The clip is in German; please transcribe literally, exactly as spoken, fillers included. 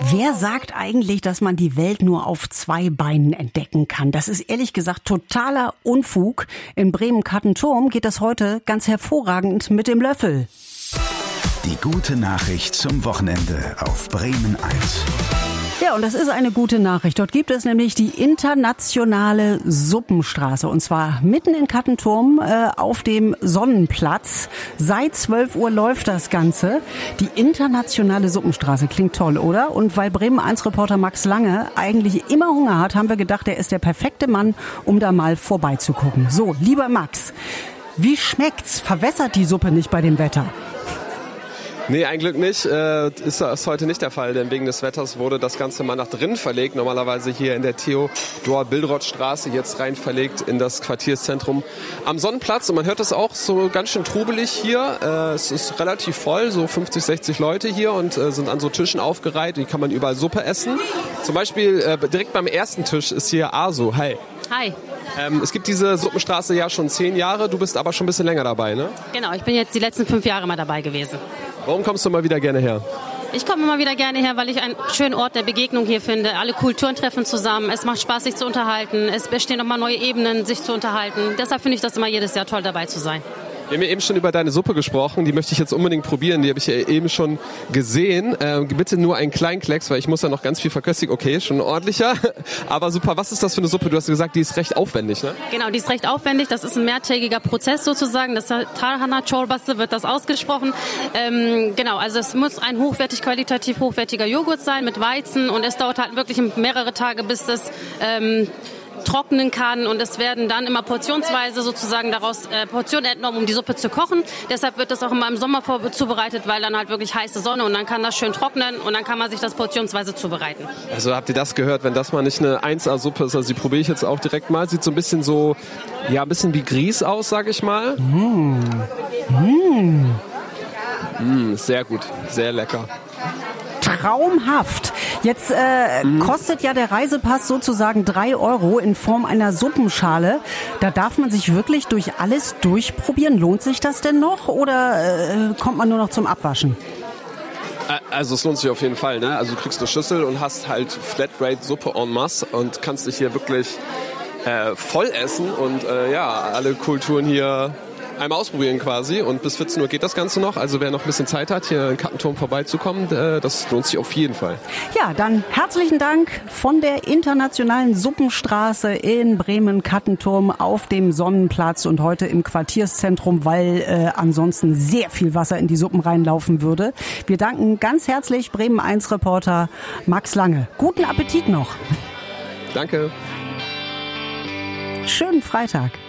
Wer sagt eigentlich, dass man die Welt nur auf zwei Beinen entdecken kann? Das ist ehrlich gesagt totaler Unfug. In Bremen-Kattenturm geht das heute ganz hervorragend mit dem Löffel. Die gute Nachricht zum Wochenende auf Bremen eins. Ja, und das ist eine gute Nachricht. Dort gibt es nämlich die internationale Suppenstraße. Und zwar mitten in Kattenturm äh, auf dem Sonnenplatz. Seit zwölf Uhr läuft das Ganze. Die internationale Suppenstraße klingt toll, oder? Und weil Bremen eins Reporter Max Lange eigentlich immer Hunger hat, haben wir gedacht, er ist der perfekte Mann, um da mal vorbeizugucken. So, lieber Max, wie schmeckt's? Verwässert die Suppe nicht bei dem Wetter? Nee, ein Glück nicht. Äh, ist das heute nicht der Fall, denn wegen des Wetters wurde das Ganze mal nach drinnen verlegt. Normalerweise hier in der Theodor-Billroth-Straße, jetzt rein verlegt in das Quartierszentrum am Sonnenplatz. Und man hört es auch so ganz schön trubelig hier. Äh, es ist relativ voll, so fünfzig, sechzig Leute hier und äh, sind an so Tischen aufgereiht. Hier kann man überall Suppe essen. Zum Beispiel äh, direkt beim ersten Tisch ist hier Asu. Hi. Hi. Ähm, es gibt diese Suppenstraße ja schon zehn Jahre. Du bist aber schon ein bisschen länger dabei, ne? Genau, ich bin jetzt die letzten fünf Jahre mal dabei gewesen. Warum kommst du mal wieder gerne her? Ich komme immer wieder gerne her, weil ich einen schönen Ort der Begegnung hier finde. Alle Kulturen treffen zusammen. Es macht Spaß, sich zu unterhalten. Es bestehen nochmal neue Ebenen, sich zu unterhalten. Deshalb finde ich das immer jedes Jahr toll, dabei zu sein. Wir haben ja eben schon über deine Suppe gesprochen, die möchte ich jetzt unbedingt probieren, die habe ich ja eben schon gesehen. Ähm, bitte nur einen kleinen Klecks, weil ich muss ja noch ganz viel verköstigen. Okay, schon ordentlicher, aber super. Was ist das für eine Suppe? Du hast gesagt, die ist recht aufwendig, ne? Genau, die ist recht aufwendig. Das ist ein mehrtägiger Prozess sozusagen. Das Tarhana Çorbası wird das ausgesprochen. Ähm, genau, also es muss ein hochwertig, qualitativ hochwertiger Joghurt sein mit Weizen und es dauert halt wirklich mehrere Tage, bis das ähm, trocknen kann und es werden dann immer portionsweise sozusagen daraus äh, Portionen entnommen, um die Suppe zu kochen. Deshalb wird das auch immer im Sommer vor- zubereitet, weil dann halt wirklich heiße Sonne und dann kann das schön trocknen und dann kann man sich das portionsweise zubereiten. Also habt ihr das gehört, wenn das mal nicht eine eins A-Suppe ist, also die probiere ich jetzt auch direkt mal. Sieht so ein bisschen so, ja, ein bisschen wie Grieß aus, sag ich mal. Mmh. Mmh. Mmh, sehr gut, sehr lecker. Traumhaft. Jetzt äh, mhm. kostet ja der Reisepass sozusagen drei Euro in Form einer Suppenschale. Da darf man sich wirklich durch alles durchprobieren. Lohnt sich das denn noch oder äh, kommt man nur noch zum Abwaschen? Also es lohnt sich auf jeden Fall, ne? Also du kriegst eine Schüssel und hast halt Flatrate-Suppe en masse und kannst dich hier wirklich äh, voll essen und äh, ja, alle Kulturen hier einmal ausprobieren quasi und bis vierzehn Uhr geht das Ganze noch. Also wer noch ein bisschen Zeit hat, hier in Kattenturm vorbeizukommen, das lohnt sich auf jeden Fall. Ja, dann herzlichen Dank von der internationalen Suppenstraße in Bremen-Kattenturm auf dem Sonnenplatz und heute im Quartierszentrum, weil äh, ansonsten sehr viel Wasser in die Suppen reinlaufen würde. Wir danken ganz herzlich Bremen eins Reporter Max Lange. Guten Appetit noch. Danke. Schönen Freitag.